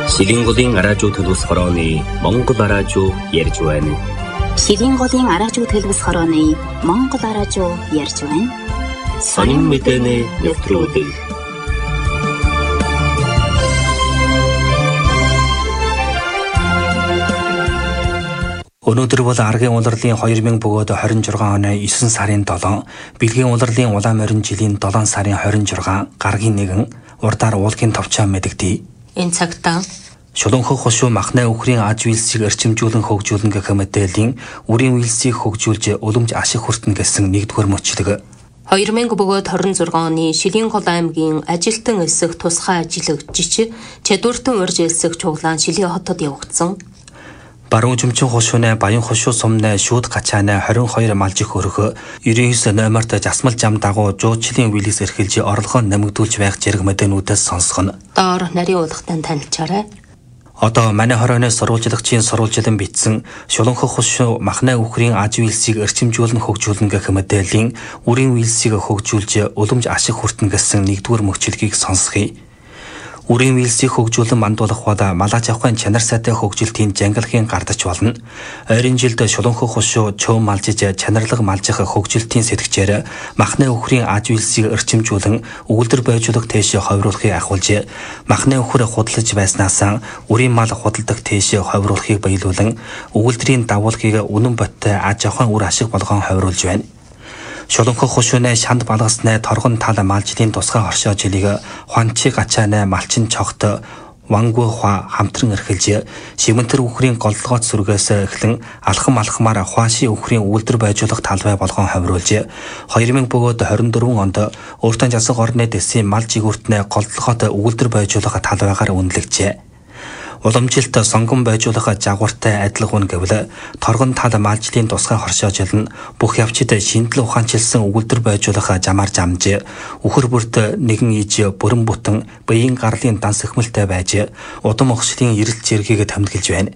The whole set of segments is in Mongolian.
Шилийн голын араажуу төлөвс хорооны Монгол араажуу ярьж байна. Шилийн голын араажуу төлөвс хорооны Монгол араажуу ярьж байна. Сонин мэдээний нэвтрүүлэг. Өнөөдөр бол аргийн улирлын 2026 оны 9 сарын 7, бэлгийн улирлын улаан морин жилийн 7 сарын 26, гаргийн 1, урдаар уулгийн товчоо мэдэгдэе. Энэ цагтаа Шулуунхаг хошуу махны үхрийн аж үйлсийг эрчимжүүлэн хөгжүүлнэ гэх мэдээллийн үрийн үйлсийг хөгжүүлж уламж ашиг хүртэнэ гэсэн нэгдүгээр мөчлөг. 2026 оны Шилийн гол аймгийн ажилтан эсэх тусгай ажиллагчич Чадвартан урьж элсэх чуглаан Шилийн хотод явагдсан. Баруун жимчин хошууны баян хошуу сумны шүүд гачааны 22 малжих өргө 99 номерт засмал зам дагуу жуучлын вилис эрхэлж орлогоо нэмэгдүүлж байх зэрэг мэдээнүүдээс сонсгоно. Доор нарийн уулгатан танилцаарай. Одоо манай хорооны сурвалжлагчийн сурвалжлан бичсэн Шулуунхаг хошуу махны үхрийн аж үйлсийг эрчимжүүлэн хөгжүүлнэ гэх мэдээллийн үрийн үйлсийг хөгжүүлж уламж ашиг хүртэнэ гэсэн нэгдүгээр мөчлөгийг сонсгоё. Үрийн үйлсийг хөгжүүлэн мандуулах бол малаж авахын чанар сайтай хөгжилтийн жангалахын гардач болно. Ойрын жилд Шулуунхаг хошуу чөм малжиж чанарлаг малжих хөгжилтийн сэтгчээр махны үхрийн аж үйлсийг эрчимжүүлэн өгүүлбэр байжуулах тийш ховруулахыг ахуулж, махны үхэр худалдаж байснаас үрийн мал худалдах тийш ховруулахыг баялуулан өгүүлбэрийн дагуулгыг үнэн боттой аж ахуйн үр ашиг болгон ховруулж байна. Шулуунхаг хошууны шанд балгасны торгон тал малжлын тусгай хоршоо жилийг хуанчи гачааны малчин цогт вангуу хуа хамтран эрхэлж шимэнтэр үхрийн голлогоот сүргээс эхлэн алхамаар хуаши үхрийн үйлдвэр байжуулах талбай болгон ховруулж 2024 онд өөртөө засаг орны дэсийн мал жигүүртнээ голлогоот үйлдвэр байжуулах талбайгаар үнэлэгжээ. Уламжилт сонгон байжуулах жагвартай адилхан гэвэл торгон тал малжлын тусгай хоршоо жил нь бүх явцад шинжлэх ухаанчилсан өгүүлбэр байжуулах замаар замж үхэр бүрт нэгэн иж бүрэн бүтэн биеийн гарлын данс эхмэлтэй байж удам огшлын эрэлт зэргийг томилж байна.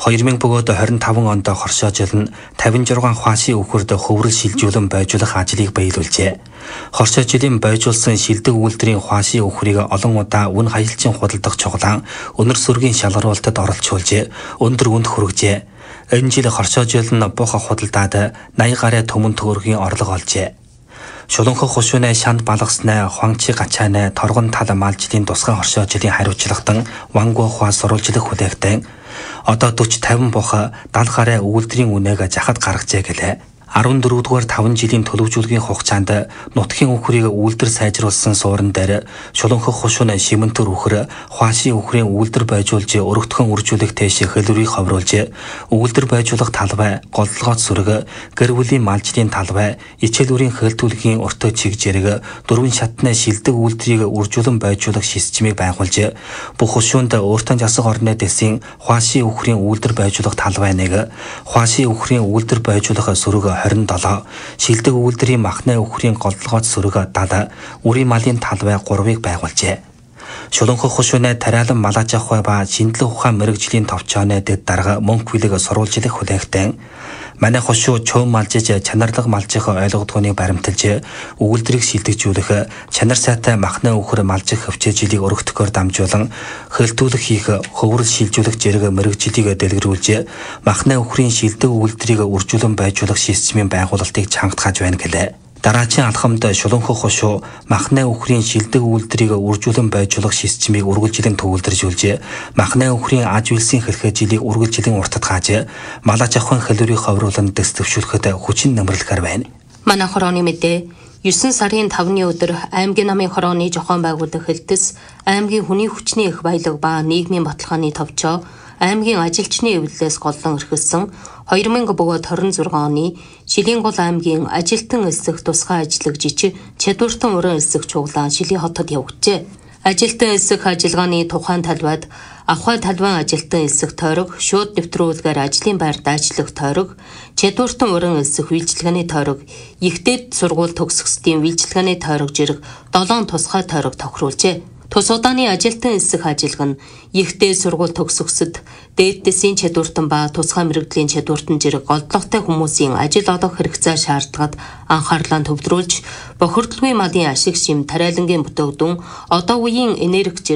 2025 онд хоршоо жил нь 56 хуаши үхэрд хөврөл шилжүүлэн байжуулах ажлыг баялуулжээ. Хоршоо жилийн байжуулсан шилдэг үйлдвэрийн хуаши үхрийг олон удаа үн хаялчин худалдах чуглаан өнөр сүргийн шалгаруулалтад оролцуулж өндөр үнд хүргэжээ. Энэ жил хоршоо жил нь бух худалдаад 80 гаруй төмөн төгрөгийн орлого олжээ. Шулуунхаг хошууны шанд балгасны хуанчи гачааны торгон тал малжлын тусгай хоршоо жилийн хариуцлагатан вангуу хуа сурвалжлах хүлээгтэн одоо 40-50 бух 70 гаруй өгүүлбэрийн үнээг захад гаргажээ гэлээ. 14 дугаар 5 жилийн төлөвжүүлгийн хугацаанд нутгийн үхрийг үйлдвэр сайжруулсан суурин дээр Шулуунхаг хошууны шимэнтэр үхэр хуаши үхрийн үйлдвэр байжуулж өргөтгөн үржүүлэх тийш хэлбэрийг ховруулж үйлдвэр байжуулах талбай, голлогоот сүрэг, гэр бүлийн малжлын талбай, ичээл үрийн хэлтүүлгийн өртөө чиг зэрэг дөрвөн шатны шилдэг үйлдвэрийг үржүүлэн байжуулах системийг байгуулж бүх хошуунд өөртөө засаг орны дэсийн хуаши үхрийн үйлдвэр байжуулах талбай 1, хуаши үхрийн үйлдвэр байжуулах сүрэг 27, шилдэг үйлдвэрийн махны үхрийн голлогоот сүрэг 70, үрийн малын талбай 3-ыг байгуулжээ. Шулуунхаг хошууны тариалан малаж авах ба шинжлэх ухаан мэрэгжлийн товчооны дэд дарга мөнгө хүлээг сурвалжлах хүлээгтэн манай хошуу чөм малжиж чанарлаг малжих ойлгодгоныг баримталж өгүүлбэрийг шилдэгжүүлэх чанар сайтай махны үхэр малжих хөвчөөжилийг өргөдөхөөр дамжуулан хэлтүүлэх хийх хөврөл шилжүүлэх зэрэг мэрэгжлийг дэлгэрүүлж махны үхрийн шилдэг өгүүлбэрийг үржүүлэн байжуулах системийн байгуулалтыг чангатгаж байна гэлээ. Дараачийн алхамд Шулуунхаг хошуу махны үхрийн шилдэг үйлдвэрийг үржүүлэн байжуулах системийг үргэлжлэн төвлөржүүлж махны үхрийн аж үйлсийн хэрхээжилийг үргэлжлэн уртад хааж малаж авахын хэлбэрийг ховруулан дэс төвшүүлэхэд хүчин нэмэрлэхээр байна. манай хорооны мэдээ 9 сарын 5-ны өдөр аймгийн намын хорооны зохион байгуулах хэлтэс аймгийн хүний хүчний их баялаг ба нийгмийн баталгааны товчоо аймгийн ажилчны эвлэлээс голлон эрхэлсэн 2026 оны Шилийн гол аймгийн ажилтан эсэх тусгай ажиллагчич Чадвартан уран эсэх чуглаан Шилийн хотод явагджээ. Ажилтан эсэх ажиллагааны тухайн талбайд авхай талбайн ажилтан эсэх тойрог, шууд нэвтрүүлгээр ажлын байрт ажиллах тойрог, Чадвартан уран эсэх үйлчилгээний тойрог, ихтэйд сургууль төгсгчдийн үйлчилгээний тойрог зэрэг 7 тусгай тойрог тохируулжээ. Тус удааны ажилтан эсэх ажиллага нь ихтэй сургууль төгсгөсөд дээд дэсийн чадвартан ба тусгай мэрэгдлийн чадвартан зэрэг голдлоготой хүмүүсийн ажил олох хэрэгцээ шаардлагад анхаарлаа төвлөрүүлж, бохирдолгүй малын ашиг шим тариалангийн бүтээгдэхүүн, одоо үеийн энерги зэрэг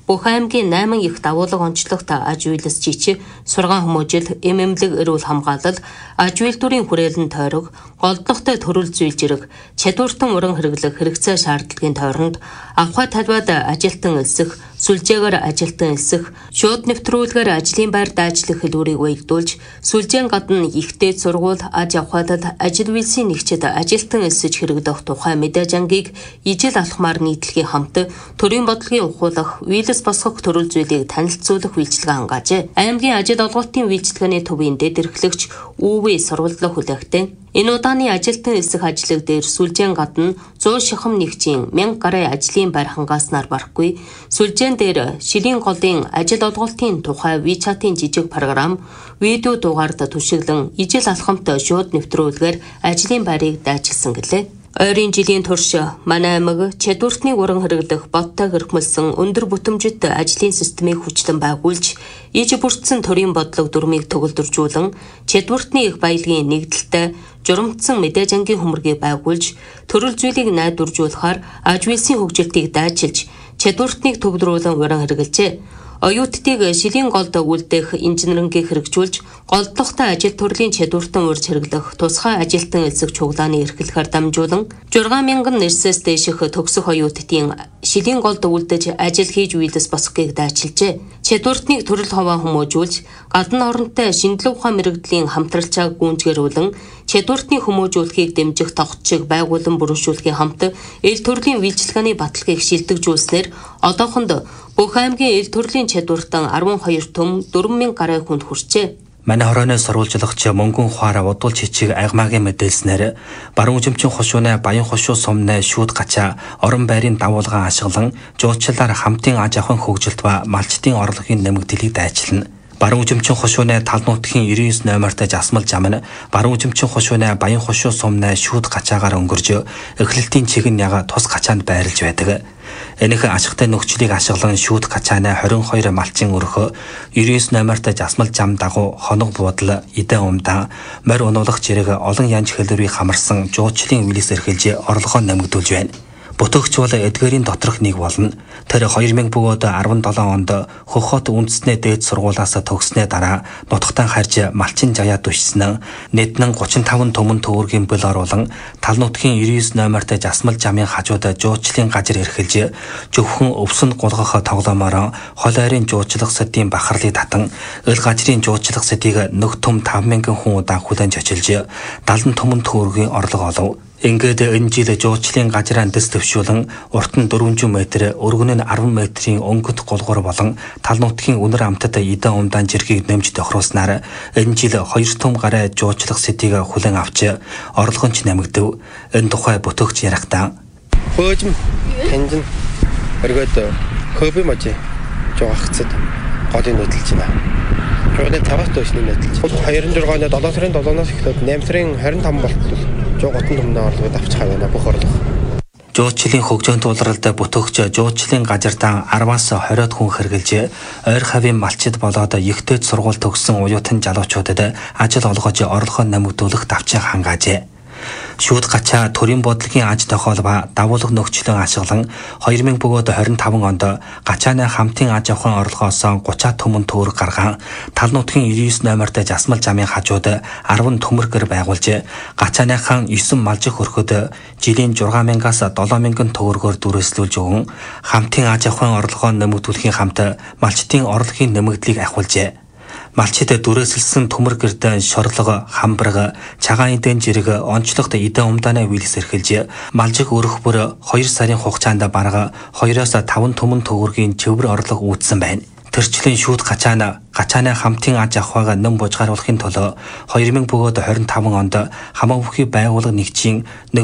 бүх аймгийн 8 их дагуулга онцлогт аж үйлс жичи, сургаан хүмүүжил, эмэмлэг эрүүл хамгаалал, аж үйлдвэрийн хүрээлэн тойрог, голдлоготой төрөл зүйл зэрэг чадвартан уран хэрэглэх хэрэгцээ шаардлагын тойронд авхай талбайд ажилтан элсэх, сүлжээгээр ажилтан элсэх, шууд нэвтрүүлгээр ажлын байр дайчлах хэлбэрийг уялдуулж, сүлжээн гадна ихтэй сургууль, аж авахад ажил үйлсийн нэгчид ажилтан элсэж хэрэгдэх тухай мэдээж ангийг ижил алхмаар нийтлэхийн хамт төрийн бодлогын ухуулах, үйлс босгох төрөл зүйлийг танилцуулах үйлчилгээ хангаажээ. Аймгийн ажил олголтын үйлчилгээний төвийн дэд эрхлэгч УВ сурвалжлах хүлээгтэн энэ удааны ажилтан элсэх ажлыг дээр сүлжээн гадна 100 шахам нэгжийн 1000 гарын ажлын байр хангааснаар барахгүй, сүлжээн дээр шилийн голын ажил олголтын тухай WeChat-ийн жижиг програм, видео дугаард түшиглэн ижил алхамт шууд нэвтрүүлгээр ажлын байрыг дайчилсан гэлээ. Ойрын жилийн турш манай аймаг чадвартны уран хэрэглэх боттой гэрхмэлсэн өндөр бүтэмжит ажлын системийг хүчлэн байгуулж, иж бүрдсэн төрийн бодлого дүрмийг төгөлдржүүлэн, чадвартны их баялагын нэгдэлтэй журамтсан мэдээж ангийн хөмөргийг байгуулж, төрөл зүйлийг найдваржуулахаар аж үйлсийн хөгжилтийг дайчилж, чадвартныг төвлөрүүлэн уран хэрэгэлжээ. Оюутдыг шилийн голд үлдээх инженерингийг хэрэгжүүлж, голдлоготой ажил төрлийн чадвартан урьж хэрэглэх тусгай ажилтан элсэх чуглааны эрхлэхээр дамжуулан 6000 нэрсээс дээших төгсөх оюутдын шилийн голд үлдэж ажил хийж үйлс босгохыг дайчилжээ. Чадвартныг төрөл ховоо хүмүүжүүлж, гадна оронтой шинжилгээ ухаан мэрэгдлийн хамтралчааг гүйцгэрүүлэн, чадвартны хүмүүжүүлэхийг дэмжих тогтчийг байгуулан бүрэлдэхүүнийн хамт эл төрлийн үйлчилгээний баталгааг шилдэгжүүлснээр одоохонд бүх аймгийн эл төрлийн чадвартан 12 төм 4000 гарын хүнд хүрчээ. Манай хорооны сурвалжлагч мөнгөн ухаараа удуулж хичээг агмаагийн мэдээлснээр баруун үзэмчин хошууны баян хошуу сумны шүүд гачаа орон байрын дагуулган ашиглан жуулчлалаар хамтын аж ахуйн хөгжилт ба малчтын орлогын нэмэгдлийг дайчилна. Баруун үзэмчин хошууны тал нутгийн 99 номертой жасмал зам нь баруун үзэмчин хошууны баян хошуу сумны шүүд гачаагаар өнгөрж эхлэлтийн чиг нь яга тус гачаанд байрлаж байдаг. Энэхүү ашигтай нөхцөлийг ашиглан шүүд гачааны 22 малчин өрхөө 99 номертой жасмал зам дагуу хоног буудал, идэ умдаа, морь унуулах зэрэг олон янз хэлбэрийг хамарсан жуулчлалын үйлс эрхэлж орлогоо нэмэгдүүлж байна. Бүтээгч бол эдгээрийн доторх нэг болно. Тэр 2000 бөгөөд 17 онд Хөхөт үндэснээ дээд сургуулиас төгснээ дараа нутагтаа харж малчин жаяа түшсэн нэднэн 35 төмөн төгрөгийн бэл оруулан тал нутгийн 99 номертой жасмал замын хажууд жуулчлалын газар эрхэлж зөвхөн өвсөнд гулгах тоглоомоор хол ойрын жуулчлах сэдийн бахарлыг татан эл газрын жуулчлах сэдийг нэг төм 5000 хүн удаа хүлээн чочилж 70 төмөн төгрөгийн орлого олов. Ингээд энэ жил жуулчлалын газраа дэс төвшүүлэн урт нь 400 м, өргөн нь 10 м-ийн өнгөт гулгуур болон тал нутгийн үнэр амтад идэ умдаан жиргийг нэмж тохируулснаар энэ жил 2 том гараа жуулчлах сэдийг хүлээн авч орлого нь нэмэгдэв. Энэ тухай бүтээгч ярихдаа хөөжм хэнжин өргөд хөөбий мажи жоохцод голын хөдөлж байна. Жуулын таваас төсний хөдөлж. 26 оны 7 сарын 7-оос эхлээд 8 сарын 25 болтол жуулготын төмний орлогыг авчих хавна бүх орлого. Жуулчлалын хөгжөөнд тулралд бүтээгч жуулчлалын газартаа 10-аас 20-од хүн хэрглэж ойр хавийн малчид болоод ихтэйд сургууль төгссөн уюутан залуучуудад ажил олгож орлогоо нэмэгдүүлэх давчийг хангаажээ. Шүүд гачаа төрийн бодлогын аж тохиол ба давуулга нөхцөлөө ашиглан 2000 бөгөөд 25 онд гачааны хамтын аж ахуйн орлогоос 30 төмөн төгрөг гаргаан тал нутгийн 99 номертой жасмал замын хажууд 10 төмөр гэр байгуулж гачааныхаа 9 малжих өрхөд жилийн 6000-аас 7000 төгрөгөөр дүрээслүүлж өгөн хамтын аж ахуйн орлогоо нэмэгдүүлэхийн хамт малчтын орлогын нэмэгдлийг ахиулжээ. Малчид дүрээсэлсэн төмөр гэрдэн шорлого, хамбарга, цагаан эдэн жирэг, онцлогт идэ умдааны үйлс эрхэлж, малжиг өрөх бүр 2 сарын хугацаанд бараг 2-оос 5 төмөн төгрөгийн цэвэр орлого үүдсэн байна. Тэрчлэн шүүд гачааны хамтын аж ахуйг нэм бужгааруулахын тулд 2000 бөгөөд 25 онд хамаа бүхий байгууллага нэгжийн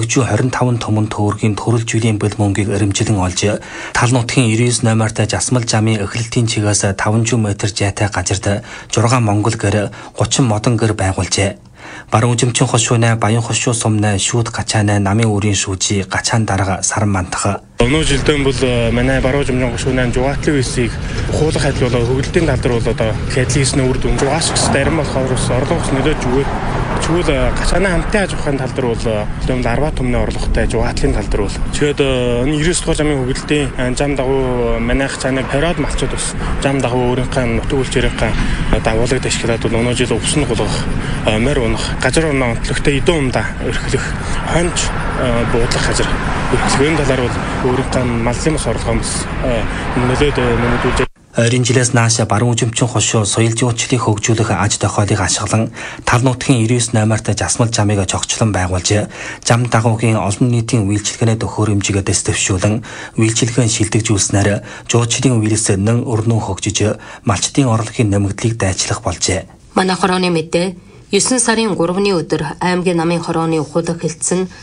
125 төмөн төгрөгийн төрөл жилийн бэл мөнгийг эрэмжлэн олж тал нутгийн 99 номертой жасмал замын эхлэлтийн чигээс 500 м зайтай газарт 6 монгол гэр 30 модон гэр байгуулжээ. Баруун үзэмчин хошууны баян хошуу сумны шүүд гачааны намын үрийн шүүжи гачаан дарга саран мантах. Өнөө жилдэн бол манай баруун үзэмчин хошууны жугатлын үйлсийг хуулах хайдлуулаад хөгөлтийн талдар бол одоо кэдлисний үр дүн жугаас дарин болохоор орлогоос нөлөөж өгөөд Чүүл гачаана хамтын аж ахуйн тал дээр бол зөвхөн 10 түмний орлоготой жугатлын тал дээр бол чихэд 99 дугаар замын хөгөлтийн зам дагуу манайх цааныг хариад малчууд бас зам дагуу өөрийнхөө нутаг үлчээрийнхээ дагуулыг ашиглаад бол өнөө жил өвсөн гулгах морь унах газар оноо онцлогтой эдэн умда өрхлөх хонж буудлах газар өрхлөгийн талаар бол өөрийнхөө малын бас орлогоо бас нөлөөд нэмэгдүүлж Ойрын жилээс нааш баруун үзэмчин хошуу соёл жуулчлалыг хөгжүүлэх аж тохиолыг ашиглан тал нутгийн 99-8-т засмал замыг жогчлон байгуулж зам дагуугийн олон нийтийн үйлчилгээний төхөөрөмжийг дэвшүүлэн үйлчилгээний шилдэгжүүлснээр жуулчлалын үйлс нэн өрнөн хөгжиж малчдын орлогын нэмэгдлийг дайчлах болжээ. Манай хорооны мэдээ 9 сарын 3-ны өдөр аймгийн намын хорооны ухуулах хэлтсэн